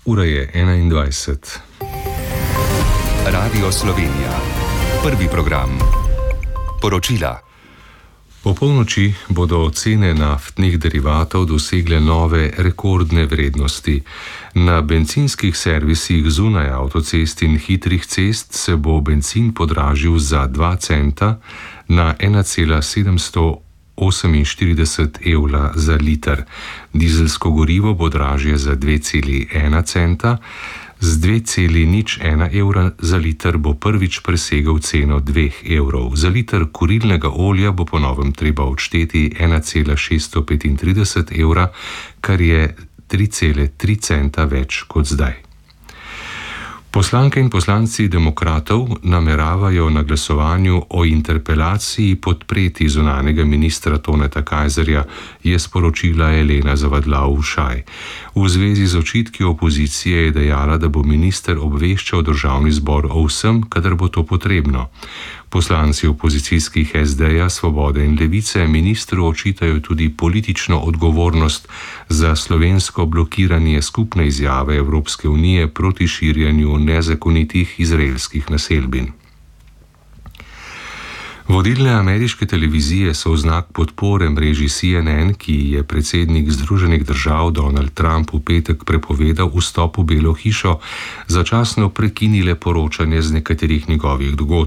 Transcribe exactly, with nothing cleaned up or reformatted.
Ura je enaindvajset. Radio Slovenija. Prvi program. Poročila. Po polnoči bodo cene naftnih derivatov dosegle nove rekordne vrednosti. Na bencinskih servisih zunaj avtocest in hitrih cest se bo bencin podražil za dva centa na ena cela sedemsto oseminštirideset evra za liter. Dizelsko gorivo bo dražje za dve celi ena centa, z dve celi nič ena evra za liter bo prvič presegel ceno dveh evrov. Za liter kurilnega olja bo po novem treba odšteti ena cela šeststo petintrideset evra, kar je tri cele tri centa več kot zdaj. Poslanke in poslanci demokratov nameravajo na glasovanju o interpelaciji podpreti zunanjega ministra Toneta Kajzerja, je sporočila Elena Zavadlav Ušaj. V zvezi z očitki opozicije je dejala, da bo minister obveščal državni zbor o vsem, kadar bo to potrebno. Poslanci opozicijskih es de-ja, Svobode in Levice ministru očitajo tudi politično odgovornost za slovensko blokiranje skupne izjave Evropske unije proti širjenju nezakonitih izraelskih naselbin. Vodilne ameriške televizije so v znak podpore mreži C N N, ki je predsednik Združenih držav Donald Trump v petek prepovedal vstop v Belo hišo, začasno prekinile poročanje z nekaterih njegovih dogodkov.